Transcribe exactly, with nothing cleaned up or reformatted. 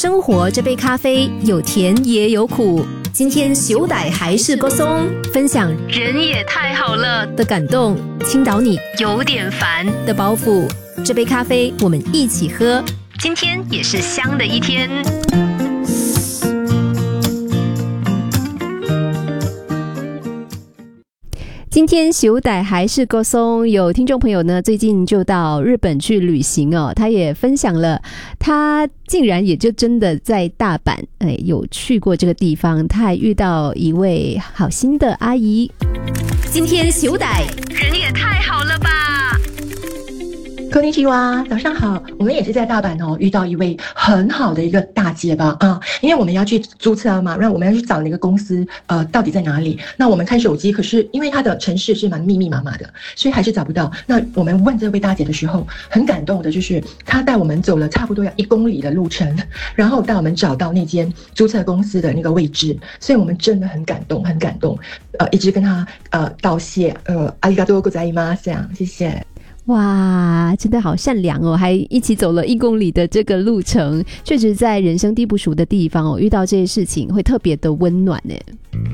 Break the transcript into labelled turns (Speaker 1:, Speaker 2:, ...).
Speaker 1: 生活这杯咖啡有甜也有苦，今天熊仔还是个松，分享人也太好了的感动，倾倒你有点烦的包袱。这杯咖啡我们一起喝，今天也是香的一天。今天熊仔还是个松，有听众朋友呢最近就到日本去旅行哦，他也分享了他竟然也就真的在大阪哎有去过这个地方，他还遇到一位好心的阿姨。今天熊仔人也太好了吧。
Speaker 2: こんにちは，早上好。我们也是在大阪哦，遇到一位很好的一个大姐吧啊，因为我们要去租车嘛，然后我们要去找那个公司，呃，到底在哪里？那我们看手机，可是因为它的城市是蛮密密麻麻的，所以还是找不到。那我们问这位大姐的时候，很感动的就是她带我们走了差不多要一公里的路程，然后带我们找到那间租车公司的那个位置，所以我们真的很感动，很感动。呃，一直跟她呃道谢，呃，ありがとうございます，这样，谢谢。
Speaker 1: 哇，真的好善良哦，还一起走了一公里的这个路程，确实在人生地不熟的地方哦，遇到这些事情会特别的温暖呢。